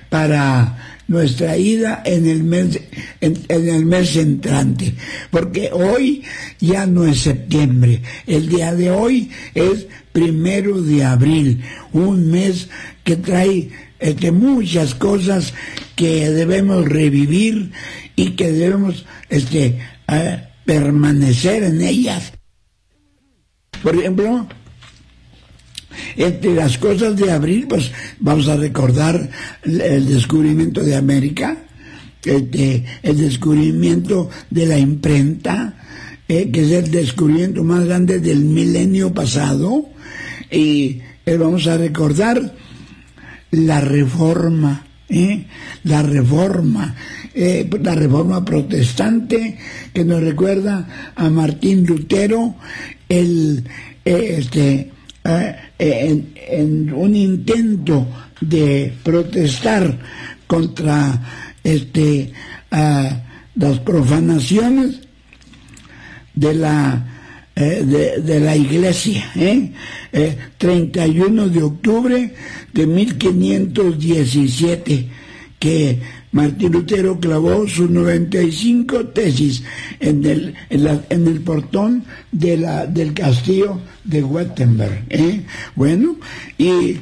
para nuestra ida en el mes entrante, porque hoy ya no es septiembre, el día de hoy es 1 de abril, un mes que trae muchas cosas que debemos revivir y que debemos permanecer en ellas. Por ejemplo, entre las cosas de abril, pues vamos a recordar el descubrimiento de América, el descubrimiento de la imprenta, que es el descubrimiento más grande del milenio pasado, y vamos a recordar la reforma, la reforma protestante, que nos recuerda a Martín Lutero, en un intento de protestar contra las profanaciones de la iglesia, 31 de octubre de 1517, que Martín Lutero clavó sus 95 tesis en el portón del castillo de Wittenberg. Bueno, y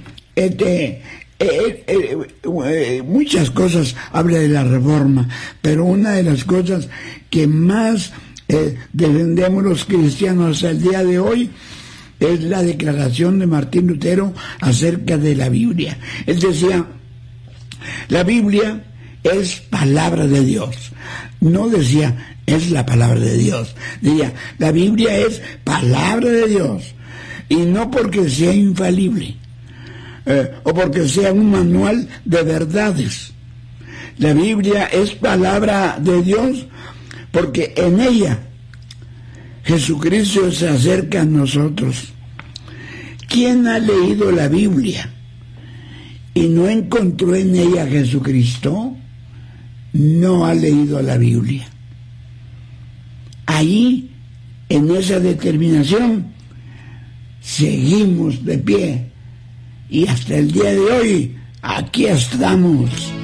muchas cosas habla de la reforma, pero una de las cosas que más defendemos los cristianos al día de hoy es la declaración de Martín Lutero acerca de la Biblia. Él decía, la Biblia es palabra de Dios. No decía, es la palabra de Dios. Decía, la Biblia es palabra de Dios. Y no porque sea infalible, o porque sea un manual de verdades. La Biblia es palabra de Dios porque en ella Jesucristo se acerca a nosotros. ¿Quién ha leído la Biblia y no encontró en ella a Jesucristo? No ha leído la Biblia. Ahí, en esa determinación, seguimos de pie. Y hasta el día de hoy, aquí estamos.